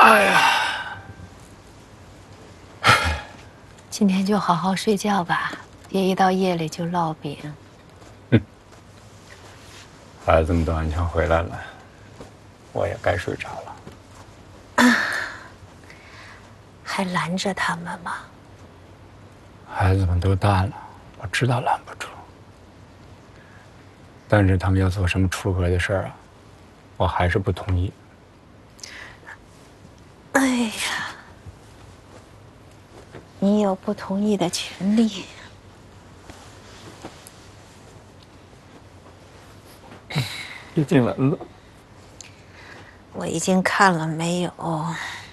哎呀， 今天就好好睡觉吧，别一到夜里就烙饼。 孩子们都安全回来了，我也该睡着了。 还拦着他们吗？ 孩子们都大了，我知道拦不住，但是他们要做什么出格的事儿啊，我还是不同意。 哎呀，你有不同意的权利。 别进来了。 我已经看了没有？